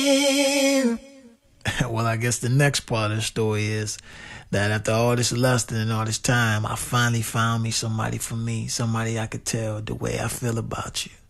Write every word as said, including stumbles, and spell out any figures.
again. Well, I guess the next part of the story is that after all this lusting and all this time, I finally found me somebody for me, somebody I could tell the way I feel about you.